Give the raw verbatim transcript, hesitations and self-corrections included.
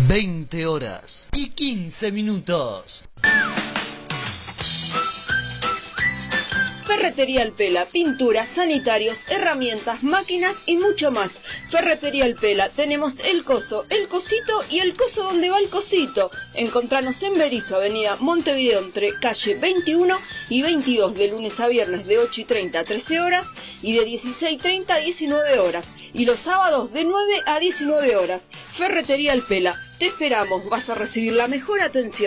veinte horas y quince minutos. Ferretería El Pela, pinturas, sanitarios, herramientas, máquinas y mucho más. Ferretería El Pela, tenemos el coso, el cosito y el coso donde va el cosito. Encontranos en Berisso, avenida Montevideo, entre calle veintiuno y veintidós, de lunes a viernes de ocho y treinta a trece horas y de dieciséis y treinta a diecinueve horas. Y los sábados de nueve a diecinueve horas. Ferretería El Pela, te esperamos, vas a recibir la mejor atención.